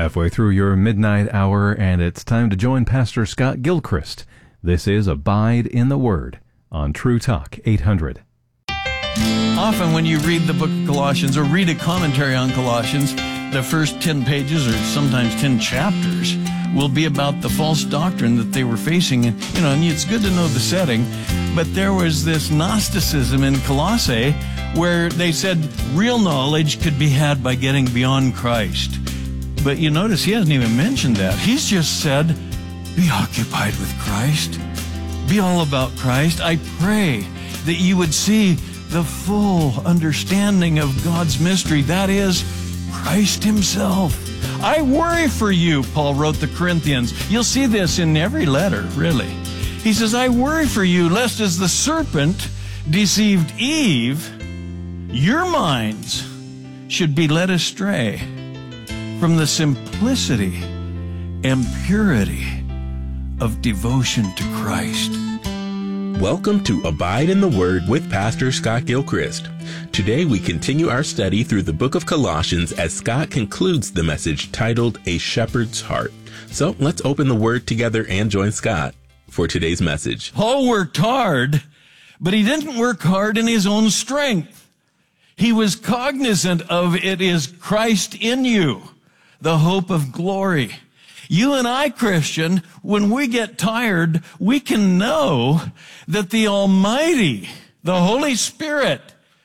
halfway through your midnight hour, and it's time to join Pastor Scott Gilchrist. This is Abide in the Word on True Talk 800. Often when you read the book of Colossians or read a commentary on Colossians, the first 10 pages or sometimes 10 chapters will be about the false doctrine that they were facing. And it's good to know the setting, but there was this Gnosticism in Colossae where they said real knowledge could be had by getting beyond Christ. But you notice he hasn't even mentioned that. He's just said, be occupied with Christ. Be all about Christ. I pray that you would see the full understanding of God's mystery. That is Christ himself. I worry for you, Paul wrote the Corinthians. You'll see this in every letter, really. He says, I worry for you, lest as the serpent deceived Eve, your minds should be led astray from the simplicity and purity of devotion to Christ. Welcome to Abide in the Word with Pastor Scott Gilchrist. Today we continue our study through the book of Colossians as Scott concludes the message titled A Shepherd's Heart. So let's open the Word together and join Scott for today's message. Paul worked hard, but he didn't work hard in his own strength. He was cognizant of it is Christ in you, the hope of glory. You and I, Christian, when we get tired, we can know that the Almighty, the Holy Spirit,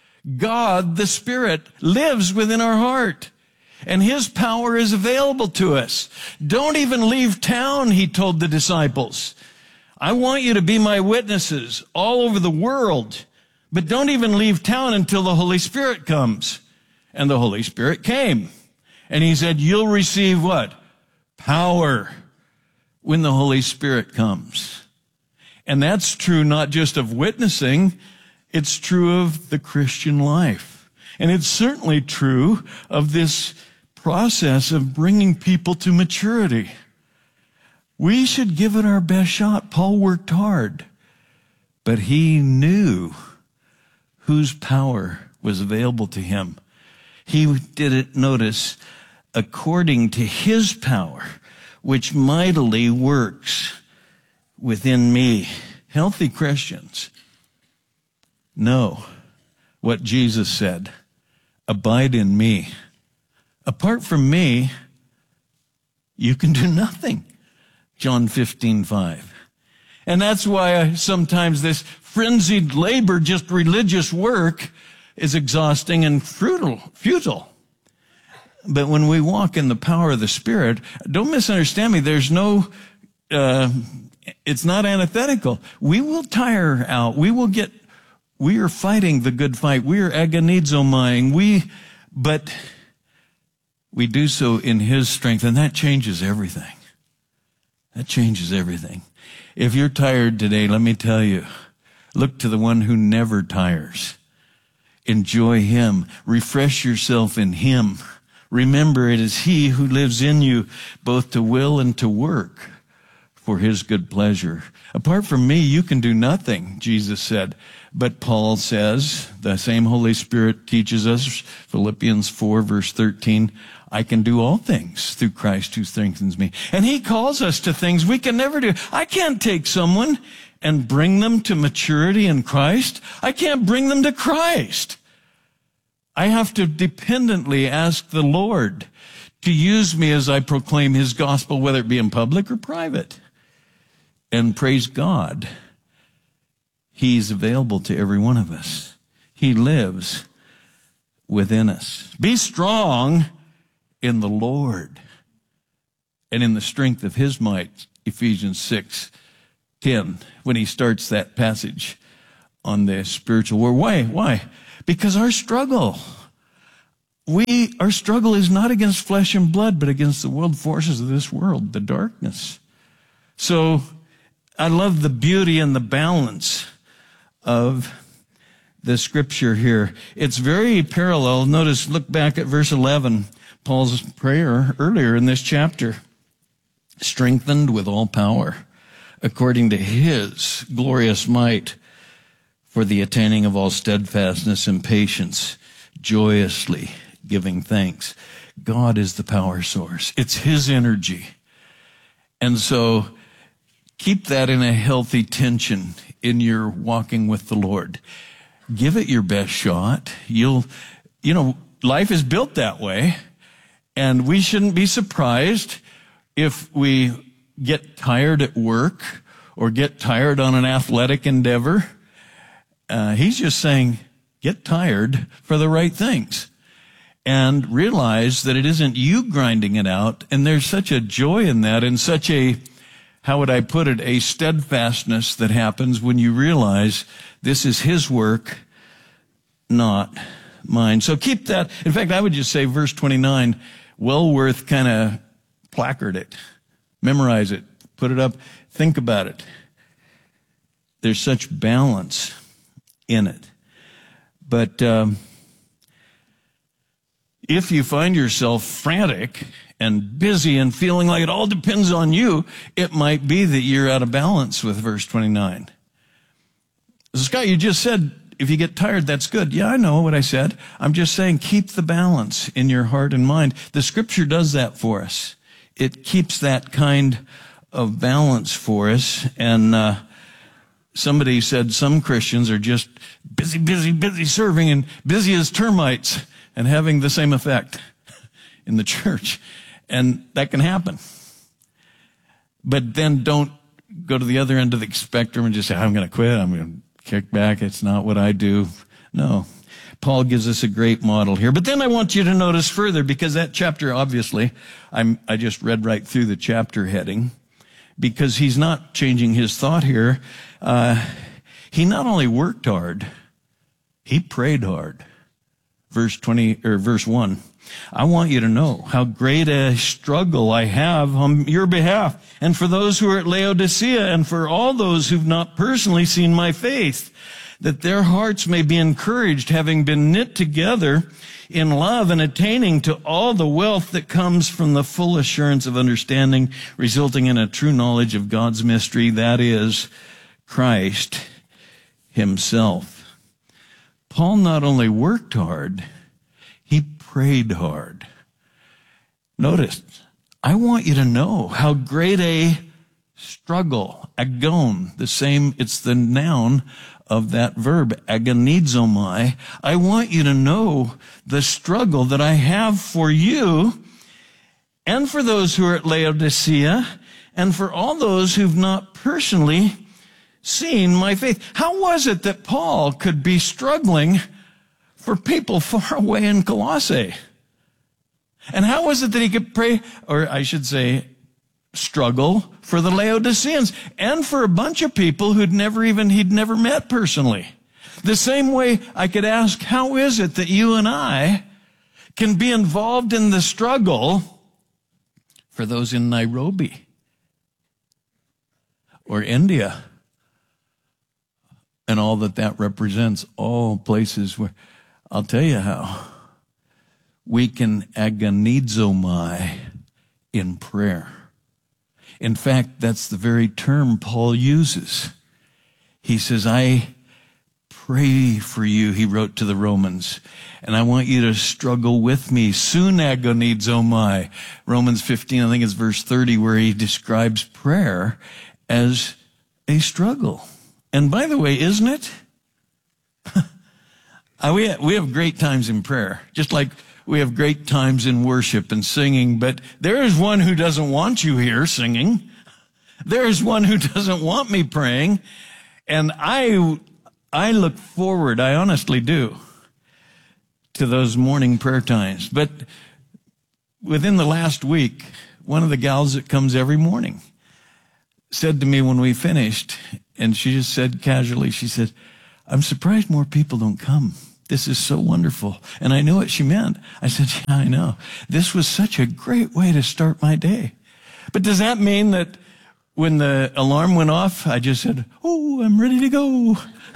God, the Spirit, lives within our heart, and His power is available to us. Don't even leave town, He told the disciples. I want you to be my witnesses all over the world, but don't even leave town until the Holy Spirit comes. And the Holy Spirit came, and He said, you'll receive what? Power when the Holy Spirit comes. And that's true not just of witnessing, it's true of the Christian life. And it's certainly true of this process of bringing people to maturity. We should give it our best shot. Paul worked hard, but he knew whose power was available to him. He did it, notice, according to his power, which mightily works within me. Healthy Christians know what Jesus said, abide in me. Apart from me, you can do nothing. John 15:5. And that's why sometimes this frenzied labor, just religious work, is exhausting and futile. But when we walk in the power of the Spirit, don't misunderstand me, there's no, it's not antithetical. We will tire out. We are fighting the good fight. We are agonizomai. But we do so in His strength, and that changes everything. That changes everything. If you're tired today, let me tell you, look to the one who never tires. Enjoy Him. Refresh yourself in Him. Remember, it is He who lives in you, both to will and to work for His good pleasure. Apart from me, you can do nothing, Jesus said. But Paul says, the same Holy Spirit teaches us, Philippians 4, verse 13, I can do all things through Christ who strengthens me. And He calls us to things we can never do. I can't take someone and bring them to maturity in Christ. I can't bring them to Christ. I have to dependently ask the Lord to use me as I proclaim His gospel, whether it be in public or private. And praise God, He's available to every one of us. He lives within us. Be strong in the Lord and in the strength of His might, Ephesians 6:10, when he starts that passage on the spiritual war. Why? Because our struggle is not against flesh and blood, but against the world forces of this world, the darkness. So I love the beauty and the balance of the scripture here. It's very parallel. Notice, look back at verse 11, Paul's prayer earlier in this chapter. Strengthened with all power, according to His glorious might, for the attaining of all steadfastness and patience, joyously giving thanks. God is the power source. It's His energy. And so keep that in a healthy tension in your walking with the Lord. Give it your best shot. Life is built that way. And we shouldn't be surprised if we get tired at work or get tired on an athletic endeavor. He's just saying, get tired for the right things. And realize that it isn't you grinding it out. And there's such a joy in that, and such a, how would I put it, a steadfastness that happens when you realize this is His work, not mine. So keep that. In fact, I would just say verse 29, well worth kind of placard it, memorize it, put it up, think about it. There's such balance in it. But if you find yourself frantic and busy and feeling like it all depends on you, it might be that you're out of balance with verse 29. Scott, you just said, if you get tired, that's good. Yeah, I know what I said. I'm just saying, keep the balance in your heart and mind. The Scripture does that for us. It keeps that kind of balance for us. And somebody said some Christians are just busy serving, and busy as termites, and having the same effect in the church. And that can happen. But then don't go to the other end of the spectrum and just say, I'm going to quit, I'm going to kick back, it's not what I do. No. Paul gives us a great model here. But then I want you to notice further, because that chapter, obviously, I just read right through the chapter heading, because he's not changing his thought here. He not only worked hard, he prayed hard. Verse 1. I want you to know how great a struggle I have on your behalf, and for those who are at Laodicea, and for all those who've not personally seen my faith, that their hearts may be encouraged, having been knit together in love and attaining to all the wealth that comes from the full assurance of understanding, resulting in a true knowledge of God's mystery, that is, Christ Himself. Paul not only worked hard, he prayed hard. Notice, I want you to know how great a struggle, agon, it's the noun of that verb, agonizomai. I want you to know the struggle that I have for you, and for those who are at Laodicea, and for all those who've not personally seen my faith. How was it that Paul could be struggling for people far away in Colossae? And how was it that he could pray, or I should say, struggle for the Laodiceans and for a bunch of people he'd never met personally? The same way I could ask, how is it that you and I can be involved in the struggle for those in Nairobi or India and all that represents, all places where, I'll tell you how, we can agonizomai in prayer. In fact, that's the very term Paul uses. He says, I pray for you, he wrote to the Romans, and I want you to struggle with me. Soon agonizomai. Romans 15, I think it's verse 30, where he describes prayer as a struggle. And by the way, isn't it? We have great times in prayer, just like we have great times in worship and singing, but there is one who doesn't want you here singing. There is one who doesn't want me praying. And I look forward, I honestly do, to those morning prayer times. But within the last week, one of the gals that comes every morning said to me when we finished, and she just said casually, she said, I'm surprised more people don't come. This is so wonderful. And I knew what she meant. I said, yeah, I know. This was such a great way to start my day. But does that mean that when the alarm went off, I just said, oh, I'm ready to go?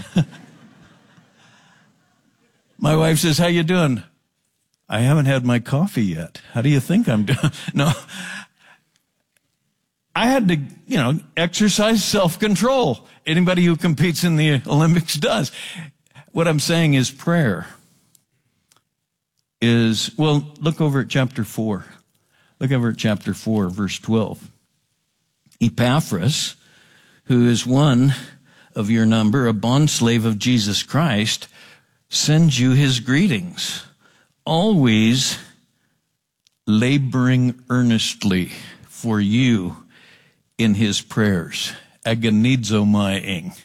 My wife says, how you doing? I haven't had my coffee yet. How do you think I'm doing? No. I had to, exercise self-control. Anybody who competes in the Olympics does. What I'm saying is prayer is, well, look over at chapter 4. Look over at chapter 4, verse 12. Epaphras, who is one of your number, a bondslave of Jesus Christ, sends you his greetings, always laboring earnestly for you in his prayers. Agonizomai.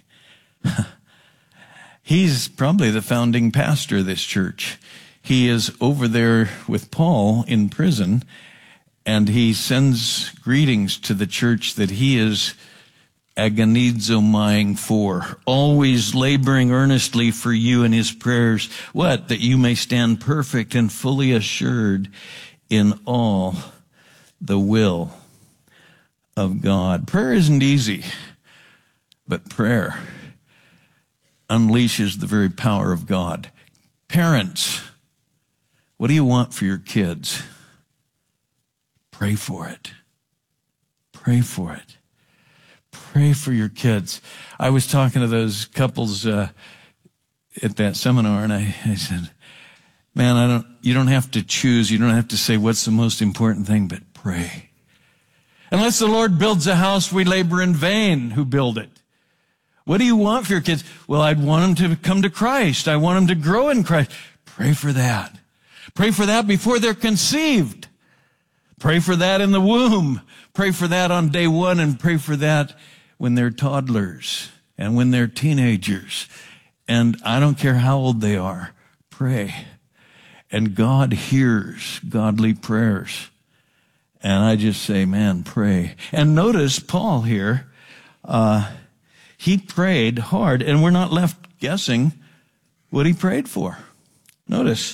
He's probably the founding pastor of this church. He is over there with Paul in prison, and he sends greetings to the church that he is agonizomai for, always laboring earnestly for you in his prayers. What? That you may stand perfect and fully assured in all the will of God. Prayer isn't easy, but prayer unleashes the very power of God. Parents, what do you want for your kids? Pray for it. Pray for it. Pray for your kids. I was talking to those couples at that seminar, and I said, man, you don't have to choose. You don't have to say what's the most important thing, but pray. Unless the Lord builds a house, we labor in vain who build it. What do you want for your kids? Well, I'd want them to come to Christ. I want them to grow in Christ. Pray for that. Pray for that before they're conceived. Pray for that in the womb. Pray for that on day one, and pray for that when they're toddlers and when they're teenagers. And I don't care how old they are. Pray. And God hears godly prayers. And I just say, man, pray. And notice Paul here, he prayed hard, and we're not left guessing what he prayed for. Notice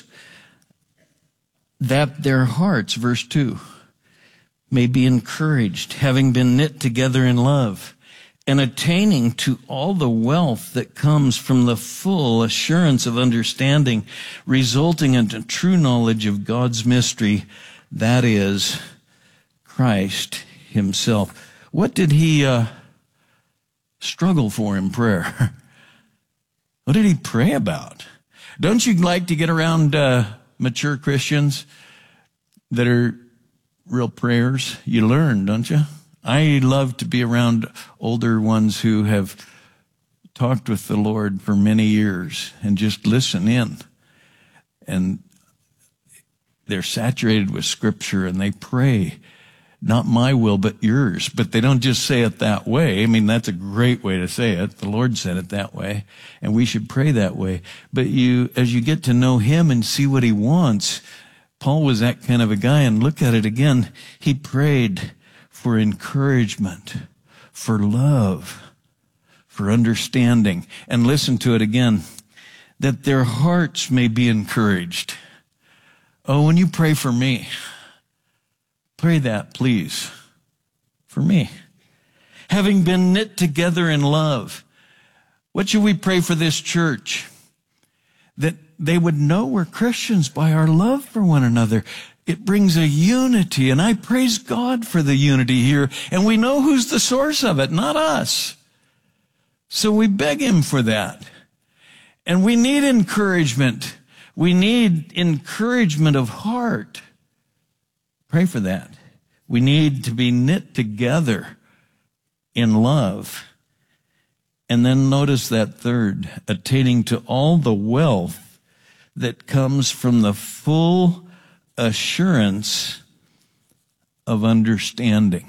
that their hearts, verse 2, may be encouraged, having been knit together in love, and attaining to all the wealth that comes from the full assurance of understanding, resulting in a true knowledge of God's mystery, that is, Christ himself. What did he struggle for in prayer? What did he pray about? Don't you like to get around mature Christians that are real prayers? You learn, don't you? I love to be around older ones who have talked with the Lord for many years and just listen in. And they're saturated with Scripture, and they pray, not my will, but yours. But they don't just say it that way. I mean, that's a great way to say it. The Lord said it that way, and we should pray that way. But as you get to know him and see what he wants, Paul was that kind of a guy, and look at it again. He prayed for encouragement, for love, for understanding. And listen to it again, that their hearts may be encouraged. Oh, when you pray for me, pray that, please, for me. Having been knit together in love. What should we pray for this church? That they would know we're Christians by our love for one another. It brings a unity, and I praise God for the unity here. And we know who's the source of it, not us. So we beg him for that. And we need encouragement. We need encouragement of heart. Pray for that. We need to be knit together in love. And then notice that third, attaining to all the wealth that comes from the full assurance of understanding.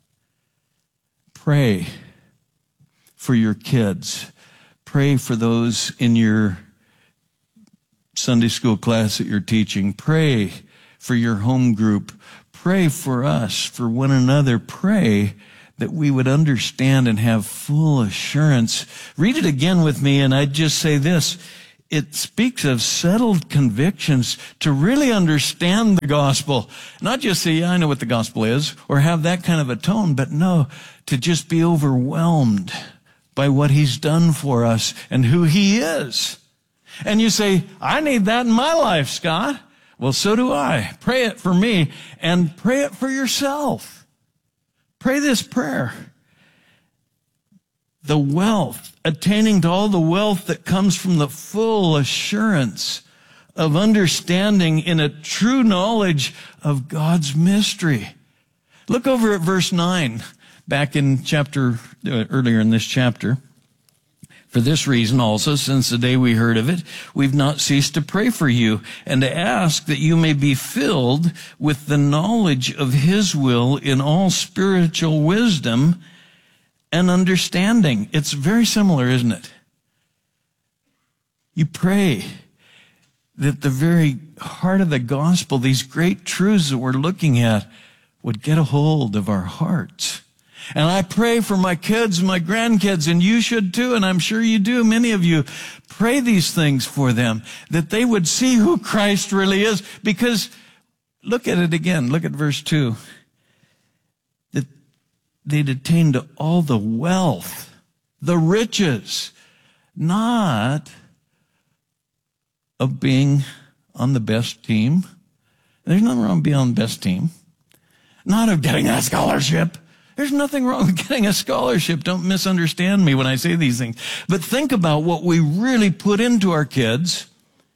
Pray for your kids. Pray for those in your Sunday school class that you're teaching. Pray for your home group. Pray for us, for one another. Pray that we would understand and have full assurance. Read it again with me, and I'd just say this. It speaks of settled convictions to really understand the gospel. Not just say, yeah, I know what the gospel is, or have that kind of a tone, but no, to just be overwhelmed by what he's done for us and who he is. And you say, I need that in my life, Scott. Well, so do I. Pray it for me, and pray it for yourself. Pray this prayer. The wealth, attaining to all the wealth that comes from the full assurance of understanding in a true knowledge of God's mystery. Look over at verse 9, back in earlier in this chapter. For this reason also, since the day we heard of it, we've not ceased to pray for you and to ask that you may be filled with the knowledge of His will in all spiritual wisdom and understanding. It's very similar, isn't it? You pray that the very heart of the gospel, these great truths that we're looking at, would get a hold of our hearts. And I pray for my kids and my grandkids, and you should too, and I'm sure you do. Many of you pray these things for them, that they would see who Christ really is. Because look at it again. Look at verse 2. That they'd attain to all the wealth, the riches, not of being on the best team. There's nothing wrong with being on the best team. Not of getting a scholarship. There's nothing wrong with getting a scholarship. Don't misunderstand me when I say these things. But think about what we really put into our kids.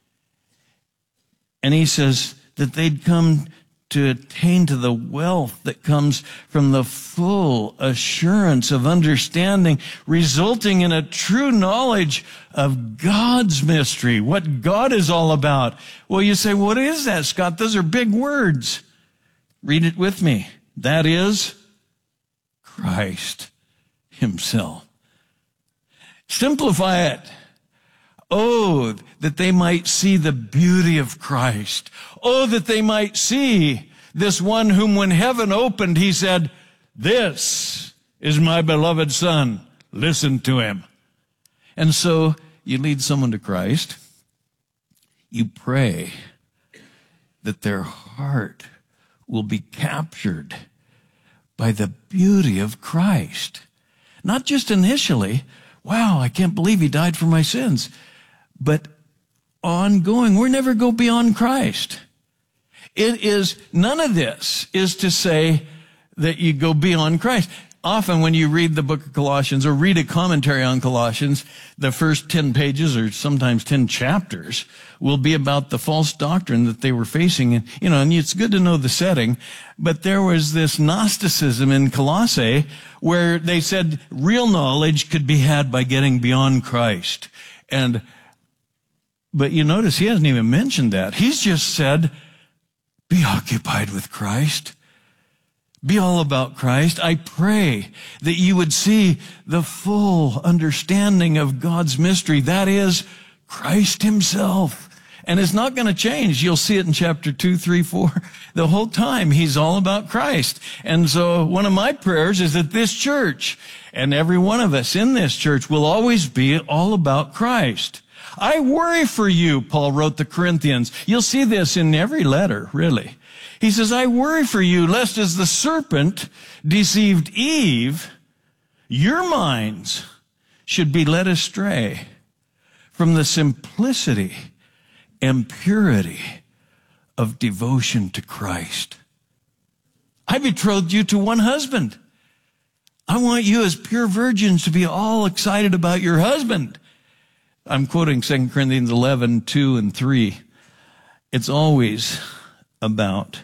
And he says that they'd come to attain to the wealth that comes from the full assurance of understanding, resulting in a true knowledge of God's mystery, what God is all about. Well, you say, what is that, Scott? Those are big words. Read it with me. That is Christ Himself. Simplify it. Oh, that they might see the beauty of Christ. Oh, that they might see this one whom when heaven opened, He said, this is my beloved Son. Listen to Him. And so you lead someone to Christ. You pray that their heart will be captured by the beauty of Christ. Not just initially, wow, I can't believe He died for my sins, but ongoing. We'll never go beyond Christ. None of this is to say that you go beyond Christ. Often when you read the book of Colossians or read a commentary on Colossians, the first 10 pages or sometimes 10 chapters will be about the false doctrine that they were facing. And, and it's good to know the setting, but there was this Gnosticism in Colossae where they said real knowledge could be had by getting beyond Christ. But you notice he hasn't even mentioned that. He's just said, be occupied with Christ. Be all about Christ. I pray that you would see the full understanding of God's mystery. That is Christ Himself. And it's not going to change. You'll see it in chapter 2, 3, 4. The whole time He's all about Christ. And so one of my prayers is that this church and every one of us in this church will always be all about Christ. I worry for you, Paul wrote the Corinthians. You'll see this in every letter, really. He says, I worry for you, lest as the serpent deceived Eve, your minds should be led astray from the simplicity and purity of devotion to Christ. I betrothed you to one husband. I want you as pure virgins to be all excited about your husband. I'm quoting 2 Corinthians 11, 2 and 3. It's always about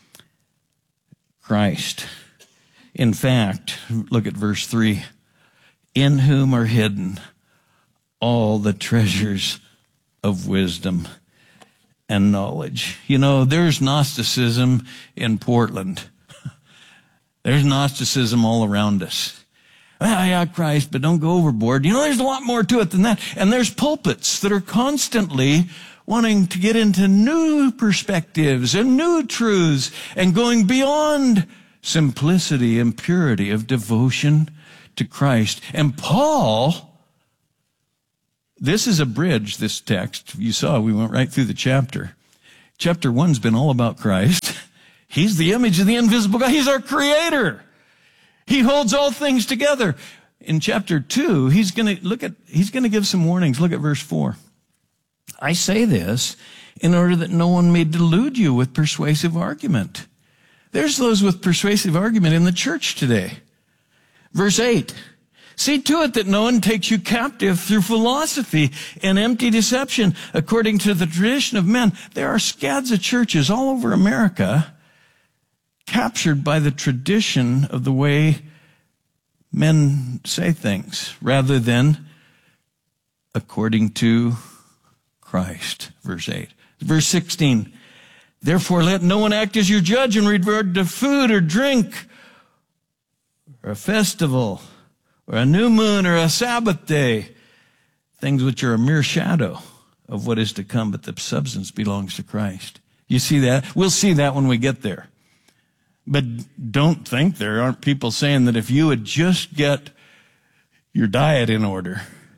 Christ. In fact, look at verse 3. In whom are hidden all the treasures of wisdom and knowledge. There's Gnosticism in Portland. There's Gnosticism all around us. Well, yeah, Christ, but don't go overboard. There's a lot more to it than that. And there's pulpits that are constantly wanting to get into new perspectives and new truths and going beyond simplicity and purity of devotion to Christ. And Paul, this is a bridge, this text. You saw, we went right through the chapter. Chapter 1's been all about Christ. He's the image of the invisible God. He's our creator. He holds all things together. In chapter 2, he's going to give some warnings. Look at verse 4. I say this in order that no one may delude you with persuasive argument. There's those with persuasive argument in the church today. Verse 8. See to it that no one takes you captive through philosophy and empty deception, according to the tradition of men. There are scads of churches all over America captured by the tradition of the way men say things, rather than according to Christ. Verse 8. Verse 16. Therefore, let no one act as your judge in regard to food or drink, or a festival, or a new moon, or a Sabbath day, things which are a mere shadow of what is to come, but the substance belongs to Christ. You see that? We'll see that when we get there. But don't think there aren't people saying that if you would just get your diet in order,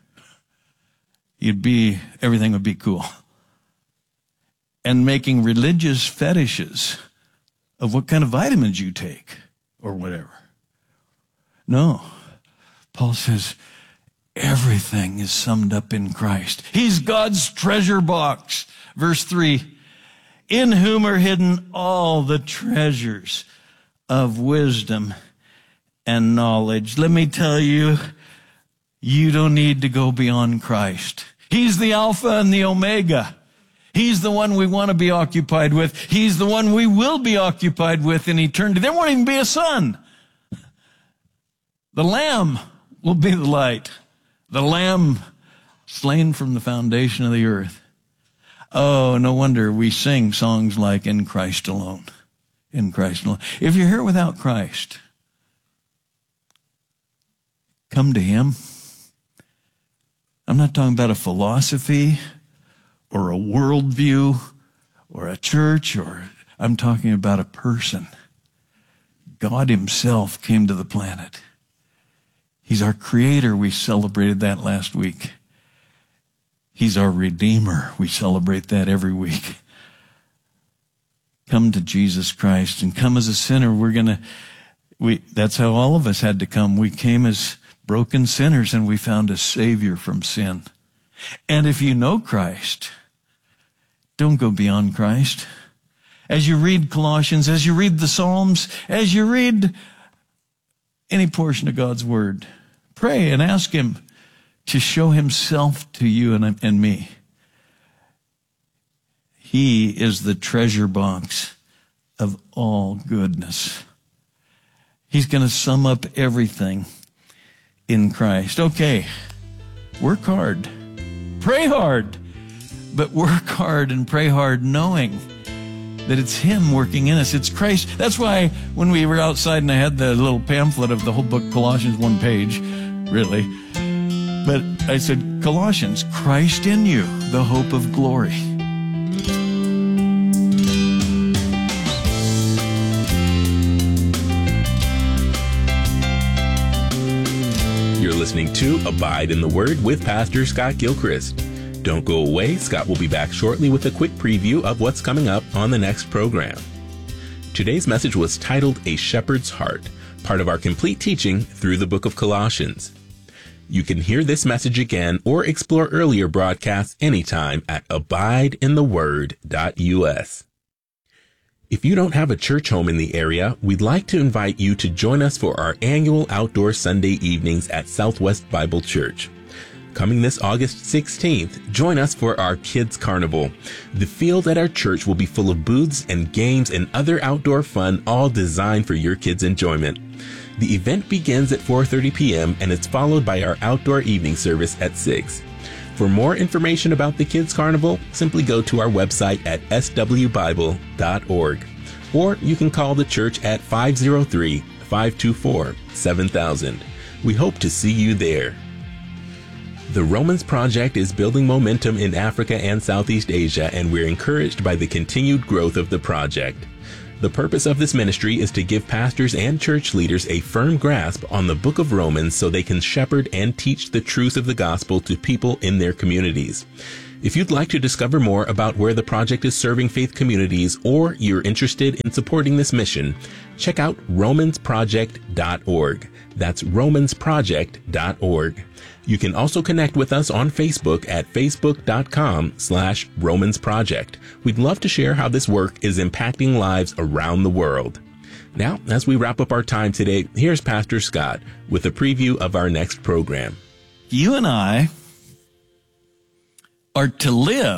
everything would be cool. And making religious fetishes of what kind of vitamins you take or whatever. No. Paul says everything is summed up in Christ. He's God's treasure box. Verse 3, in whom are hidden all the treasures of wisdom and knowledge. Let me tell you, you don't need to go beyond Christ. He's the Alpha and the Omega. He's the one we want to be occupied with. He's the one we will be occupied with in eternity. There won't even be a sun. The Lamb will be the light. The Lamb slain from the foundation of the earth. Oh, no wonder we sing songs like In Christ Alone. In Christ alone. If you're here without Christ, come to Him. I'm not talking about a philosophy or a worldview or a church, I'm talking about a person. God Himself came to the planet. He's our Creator. We celebrated that last week. He's our Redeemer. We celebrate that every week. Come to Jesus Christ and come as a sinner. That's how all of us had to come. We came as broken sinners and we found a Savior from sin. And if you know Christ, don't go beyond Christ. As you read Colossians, as you read the Psalms, as you read any portion of God's Word, pray and ask Him to show Himself to you and me. He is the treasure box of all goodness. He's going to sum up everything in Christ. Okay, work hard, pray hard, but work hard and pray hard knowing that it's Him working in us. It's Christ. That's why when we were outside and I had the little pamphlet of the whole book, Colossians, one page, really. But I said, Colossians, Christ in you, the hope of glory. You're listening to Abide in the Word with Pastor Scott Gilchrist. Don't go away. Scott will be back shortly with a quick preview of what's coming up on the next program. Today's message was titled A Shepherd's Heart, part of our complete teaching through the book of Colossians. You can hear this message again or explore earlier broadcasts anytime at abideintheword.us. If you don't have a church home in the area, we'd like to invite you to join us for our annual outdoor Sunday evenings at Southwest Bible Church. Coming this August 16th, join us for our Kids Carnival. The field at our church will be full of booths and games and other outdoor fun, all designed for your kids' enjoyment. The event begins at 4:30 p.m. and it's followed by our outdoor evening service at 6. For more information about the Kids Carnival, simply go to our website at swbible.org. Or you can call the church at 503-524-7000. We hope to see you there. The Romans Project is building momentum in Africa and Southeast Asia, and we're encouraged by the continued growth of the project. The purpose of this ministry is to give pastors and church leaders a firm grasp on the book of Romans so they can shepherd and teach the truth of the gospel to people in their communities. If you'd like to discover more about where the project is serving faith communities, or you're interested in supporting this mission, check out romansproject.org. That's romansproject.org. You can also connect with us on Facebook at facebook.com/romansproject. We'd love to share how this work is impacting lives around the world. Now, as we wrap up our time today, here's Pastor Scott with a preview of our next program. You and I are to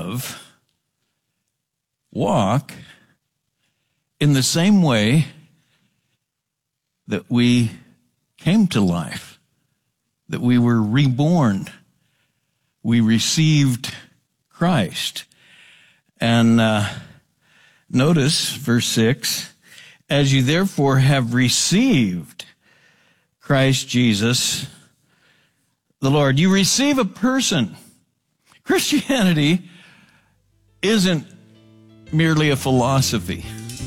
walk in the same way that we came to life, that we were reborn. We received Christ. And notice verse 6, as you therefore have received Christ Jesus, the Lord. You receive a person. Christianity isn't merely a philosophy.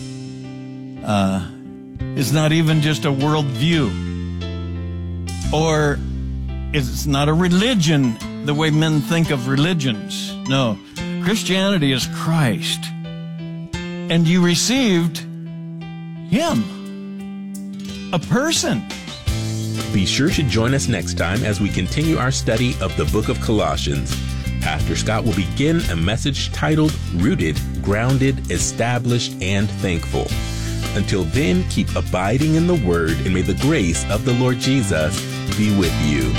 It's not even just a worldview. Or it's not a religion the way men think of religions. No, Christianity is Christ. And you received Him, a person. Be sure to join us next time as we continue our study of the book of Colossians. Pastor Scott will begin a message titled Rooted, Grounded, Established, and Thankful. Until then, keep abiding in the Word, and may the grace of the Lord Jesus be with you.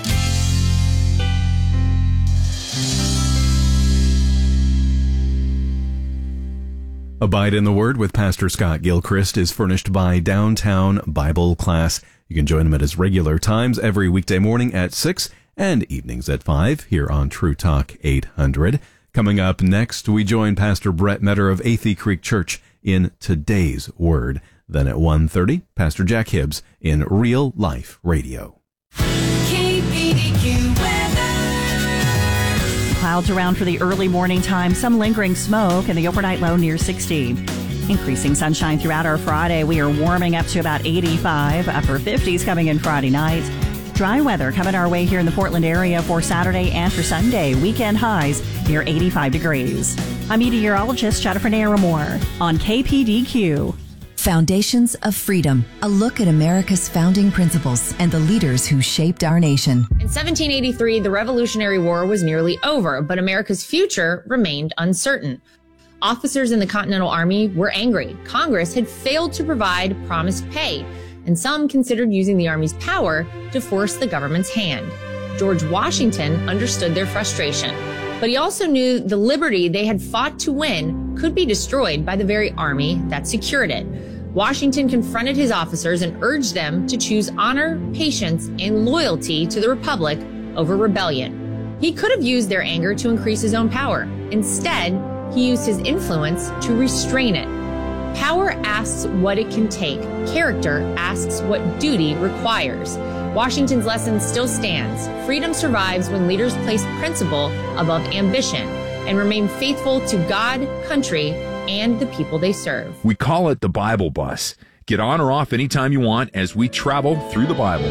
Abide in the Word with Pastor Scott Gilchrist is furnished by Downtown Bible Class. You can join him at his regular times every weekday morning at 6 and evenings at 5 here on True Talk 800. Coming up next, we join Pastor Brett Metter of Athey Creek Church in Today's Word. Then at 1:30, Pastor Jack Hibbs in Real Life Radio. KPDQ weather. Clouds around for the early morning time, some lingering smoke, and the overnight low near 60. Increasing sunshine throughout our Friday. We are warming up to about 85, upper 50s coming in Friday night. Dry weather coming our way here in the Portland area for Saturday and for Sunday. Weekend highs near 85 degrees. I'm meteorologist Jennifer Naramore on KPDQ. Foundations of Freedom, a look at America's founding principles and the leaders who shaped our nation. In 1783, the Revolutionary War was nearly over, but America's future remained uncertain. Officers in the Continental Army were angry. Congress had failed to provide promised pay, and some considered using the Army's power to force the government's hand. George Washington understood their frustration, but he also knew the liberty they had fought to win could be destroyed by the very army that secured it. Washington confronted his officers and urged them to choose honor, patience, and loyalty to the Republic over rebellion. He could have used their anger to increase his own power. Instead, he used his influence to restrain it. Power asks what it can take. Character asks what duty requires. Washington's lesson still stands. Freedom survives when leaders place principle above ambition and remain faithful to God, country, and the people they serve. We call it the Bible Bus. Get on or off anytime you want as we travel through the Bible.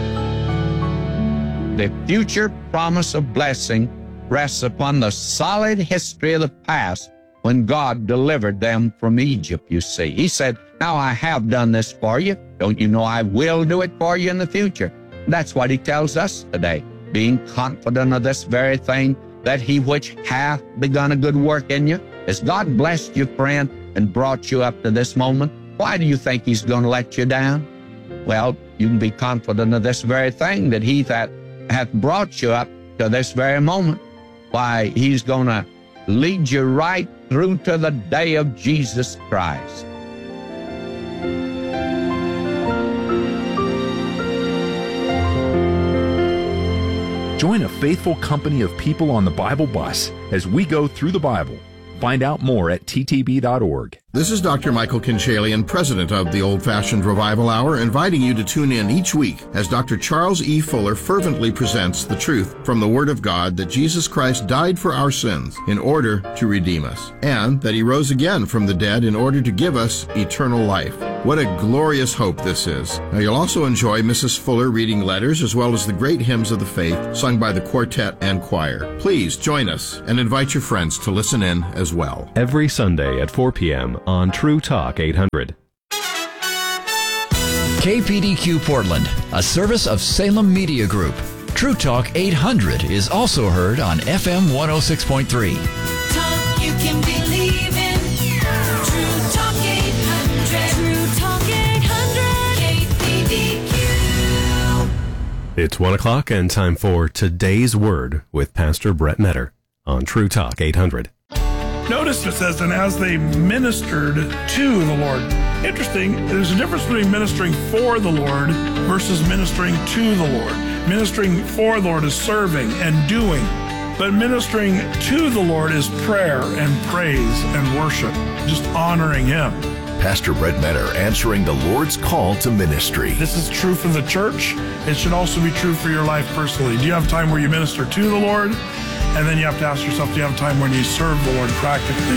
The future promise of blessing rests upon the solid history of the past when God delivered them from Egypt, you see. He said, now I have done this for you. Don't you know I will do it for you in the future? That's what he tells us today, being confident of this very thing, that he which hath begun a good work in you. As God blessed you, friend, and brought you up to this moment, why do you think he's going to let you down? Well, you can be confident of this very thing, that he that hath brought you up to this very moment, why, he's going to lead you right through to the day of Jesus Christ. Join a faithful company of people on the Bible Bus as we go through the Bible. Find out more at ttb.org. This is Dr. Michael Kinchalian, president of the Old Fashioned Revival Hour, inviting you to tune in each week as Dr. Charles E. Fuller fervently presents the truth from the Word of God that Jesus Christ died for our sins in order to redeem us, and that he rose again from the dead in order to give us eternal life. What a glorious hope this is. Now, you'll also enjoy Mrs. Fuller reading letters as well as the great hymns of the faith sung by the quartet and choir. Please join us and invite your friends to listen in as well. Every Sunday at 4 p.m. on True Talk 800. KPDQ Portland, a service of Salem Media Group. True Talk 800 is also heard on FM 106.3. Talk you can believe in. True Talk 800. True Talk 800. It's 1 o'clock and time for Today's Word with Pastor Brett Metter on True Talk 800. Notice it says, and as they ministered to the Lord. Interesting, there's a difference between ministering for the Lord versus ministering to the Lord. Ministering for the Lord is serving and doing, but ministering to the Lord is prayer and praise and worship, just honoring Him. Pastor Brett Metter answering the Lord's call to ministry. This is true for the church. It should also be true for your life personally. Do you have time where you minister to the Lord? And then you have to ask yourself, do you have time when you serve the Lord practically?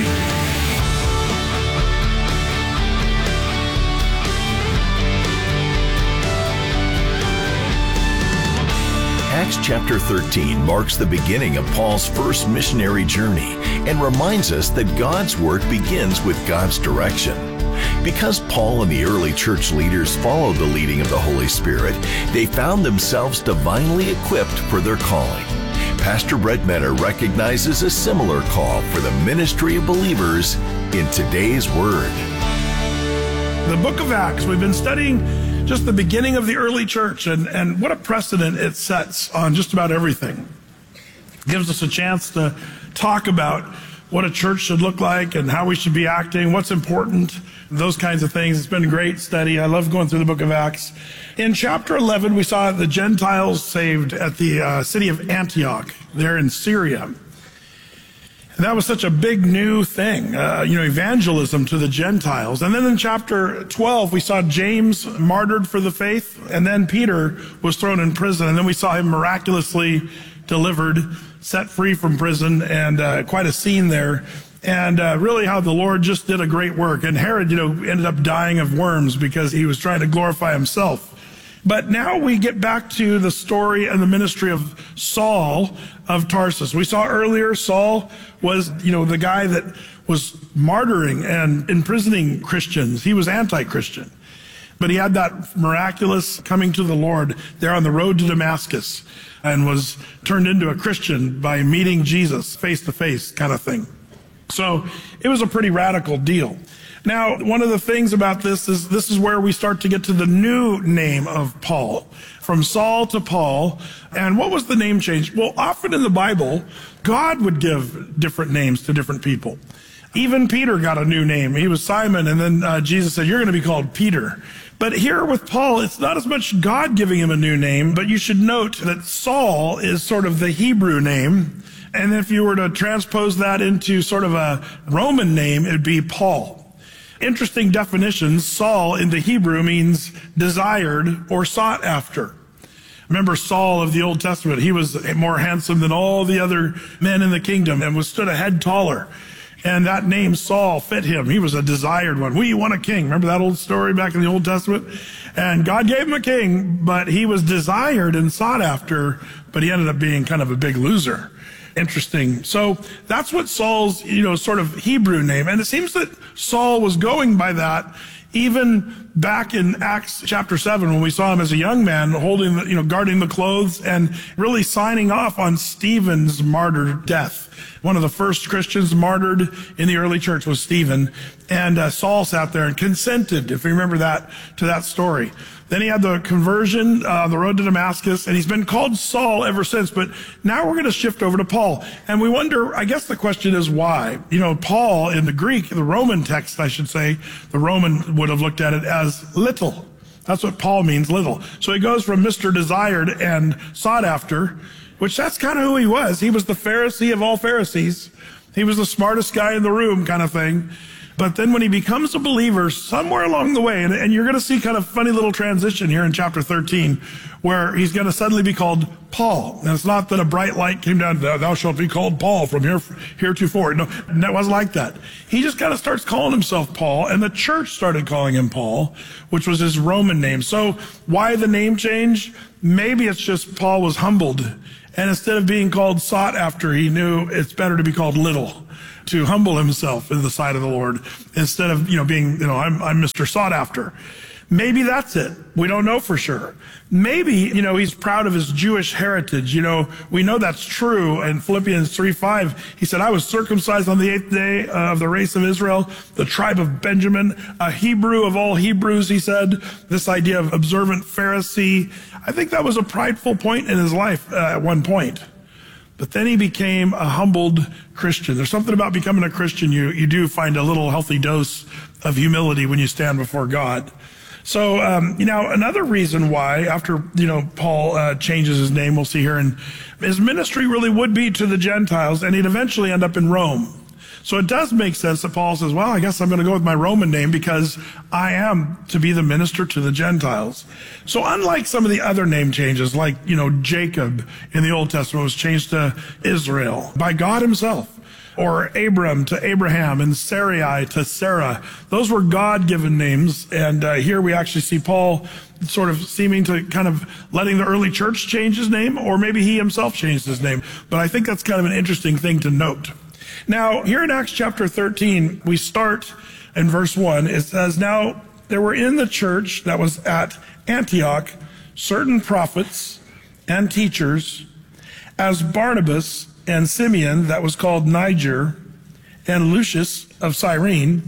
Acts chapter 13 marks the beginning of Paul's first missionary journey and reminds us that God's work begins with God's direction. Because Paul and the early church leaders followed the leading of the Holy Spirit, they found themselves divinely equipped for their calling. Pastor Brett Metter recognizes a similar call for the ministry of believers in today's Word. The book of Acts, we've been studying just the beginning of the early church and what a precedent it sets on just about everything. It gives us a chance to talk about what a church should look like and how we should be acting, what's important, those kinds of things. It's been a great study. I love going through the book of Acts. In chapter 11, we saw the Gentiles saved at the city of Antioch, there in Syria. And that was such a big new thing, evangelism to the Gentiles. And then in chapter 12, we saw James martyred for the faith, and then Peter was thrown in prison, and then we saw him miraculously delivered, set free from prison, and quite a scene there. And really how the Lord just did a great work. And Herod, ended up dying of worms because he was trying to glorify himself. But now we get back to the story and the ministry of Saul of Tarsus. We saw earlier Saul was, the guy that was martyring and imprisoning Christians. He was anti-Christian. But he had that miraculous coming to the Lord there on the road to Damascus and was turned into a Christian by meeting Jesus face to face kind of thing. So it was a pretty radical deal. Now, one of the things about this is where we start to get to the new name of Paul, from Saul to Paul. And what was the name change? Well, often in the Bible, God would give different names to different people. Even Peter got a new name. He was Simon, and then Jesus said, you're going to be called Peter. But here with Paul, it's not as much God giving him a new name, but you should note that Saul is sort of the Hebrew name. And if you were to transpose that into sort of a Roman name, it'd be Paul. Interesting definitions. Saul in the Hebrew means desired or sought after. Remember Saul of the Old Testament. He was more handsome than all the other men in the kingdom and was stood a head taller. And that name Saul fit him. He was a desired one. We want a king. Remember that old story back in the Old Testament? And God gave him a king, but he was desired and sought after, but he ended up being kind of a big loser. Interesting. So that's what Saul's, sort of Hebrew name. And it seems that Saul was going by that even back in Acts chapter 7 when we saw him as a young man holding, guarding the clothes and really signing off on Stephen's martyr death. One of the first Christians martyred in the early church was Stephen. And Saul sat there and consented, if you remember that, to that story. Then he had the conversion, the road to Damascus, and he's been called Saul ever since. But now we're going to shift over to Paul. And we wonder, I guess the question is why? Paul in the Greek, the Roman text, I should say, the Roman would have looked at it as little. That's what Paul means, little. So he goes from Mr. Desired and sought after, which that's kind of who he was. He was the Pharisee of all Pharisees. He was the smartest guy in the room kind of thing. But then when he becomes a believer, somewhere along the way, and you're going to see kind of funny little transition here in chapter 13, where he's going to suddenly be called Paul. And it's not that a bright light came down, thou shalt be called Paul from heretofore. No, it wasn't like that. He just kind of starts calling himself Paul, and the church started calling him Paul, which was his Roman name. So why the name change? Maybe it's just Paul was humbled, and instead of being called sought after, he knew it's better to be called little, to humble himself in the sight of the Lord instead of, being, I'm Mr. Sought After. Maybe that's it. We don't know for sure. Maybe, he's proud of his Jewish heritage. We know that's true. In Philippians 3:5, he said, I was circumcised on the 8th day of the race of Israel, the tribe of Benjamin, a Hebrew of all Hebrews, he said. This idea of observant Pharisee, I think that was a prideful point in his life at one point. But then he became a humbled Christian. There's something about becoming a Christian. You do find a little healthy dose of humility when you stand before God. So, another reason why, after, Paul changes his name, we'll see here, and his ministry really would be to the Gentiles, and he'd eventually end up in Rome. So it does make sense that Paul says, well, I guess I'm going to go with my Roman name because I am to be the minister to the Gentiles. So unlike some of the other name changes, like, Jacob in the Old Testament was changed to Israel by God himself, or Abram to Abraham and Sarai to Sarah. Those were God-given names. And here we actually see Paul sort of seeming to kind of letting the early church change his name, or maybe he himself changed his name. But I think that's kind of an interesting thing to note. Now, here in Acts chapter 13, we start in verse 1. It says, now there were in the church that was at Antioch certain prophets and teachers, as Barnabas and Simeon, that was called Niger, and Lucius of Cyrene,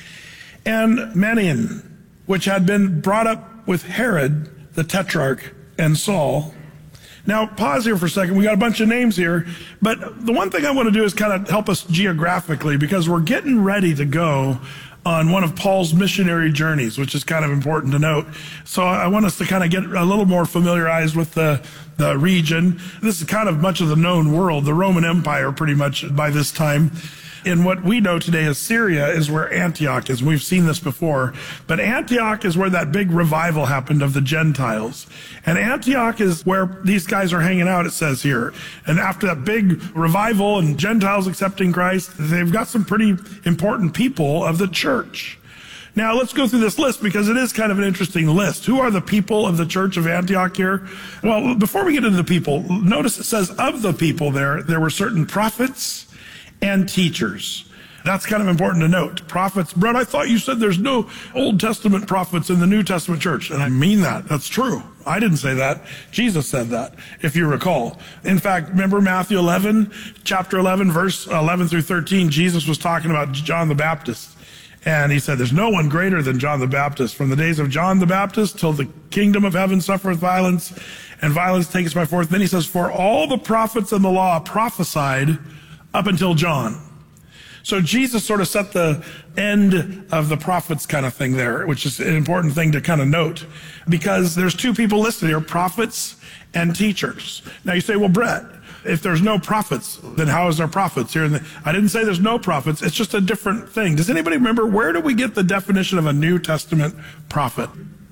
and Manaen, which had been brought up with Herod the Tetrarch and Saul. Now, pause here for a second. We got a bunch of names here, but the one thing I want to do is kind of help us geographically, because we're getting ready to go on one of Paul's missionary journeys, which is kind of important to note. So I want us to kind of get a little more familiarized with the region. This is kind of much of the known world, the Roman Empire pretty much by this time. In what we know today as Syria is where Antioch is. We've seen this before. But Antioch is where that big revival happened of the Gentiles. And Antioch is where these guys are hanging out, it says here. And after that big revival and Gentiles accepting Christ, they've got some pretty important people of the church. Now, let's go through this list because it is kind of an interesting list. Who are the people of the church of Antioch here? Well, before we get into the people, notice it says of the people there were certain prophets and teachers. That's kind of important to note. Prophets. Brett, I thought you said there's no Old Testament prophets in the New Testament church. And I mean that. That's true. I didn't say that. Jesus said that, if you recall. In fact, remember Matthew 11, chapter 11, verse 11 through 13, Jesus was talking about John the Baptist. And he said, there's no one greater than John the Baptist. From the days of John the Baptist till the kingdom of heaven suffereth violence, and violence taketh by force. Then he says, for all the prophets and the law prophesied up until John. So Jesus sort of set the end of the prophets kind of thing there, which is an important thing to kind of note, because there's two people listed here, prophets and teachers. Now you say, well, Brett, if there's no prophets, then how is there prophets here? I didn't say there's no prophets. It's just a different thing. Does anybody remember, where do we get the definition of a New Testament prophet?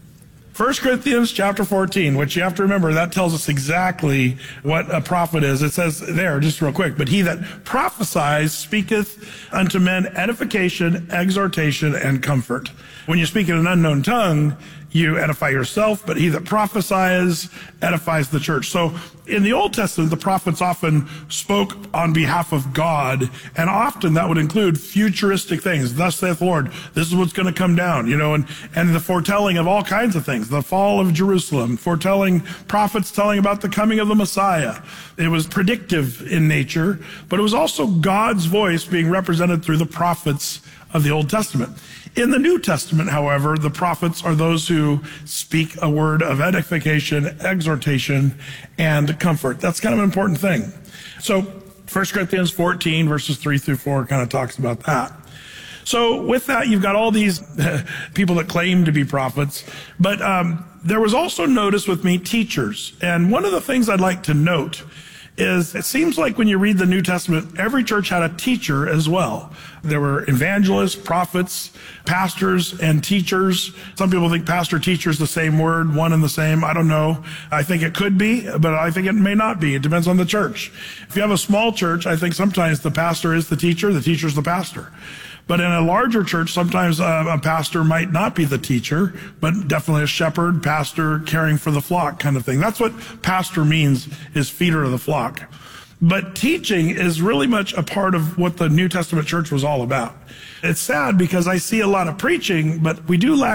1 Corinthians chapter 14, which you have to remember, that tells us exactly what a prophet is. It says there, just real quick, but he that prophesies speaketh unto men edification, exhortation, and comfort. When you speak in an unknown tongue, you edify yourself, but he that prophesies edifies the church. So in the Old Testament, the prophets often spoke on behalf of God, and often that would include futuristic things. Thus saith the Lord, this is what's going to come down, and the foretelling of all kinds of things, the fall of Jerusalem, foretelling, prophets telling about the coming of the Messiah. It was predictive in nature, but it was also God's voice being represented through the prophets of the Old Testament. In the New Testament, however, the prophets are those who speak a word of edification, exhortation, and comfort. That's kind of an important thing. So 1 Corinthians 14, verses 3 through 4 kind of talks about that. So with that, you've got all these people that claim to be prophets, but there was also, notice with me, teachers. And one of the things I'd like to note is it seems like when you read the New Testament, every church had a teacher as well. There were evangelists, prophets, pastors, and teachers. Some people think pastor, teacher is the same word, one and the same. I don't know. I think it could be, but I think it may not be. It depends on the church. If you have a small church, I think sometimes the pastor is the teacher is the pastor. But in a larger church, sometimes a pastor might not be the teacher, but definitely a shepherd, pastor, caring for the flock kind of thing. That's what pastor means, is feeder of the flock. But teaching is really much a part of what the New Testament church was all about. It's sad because I see a lot of preaching, but we do lack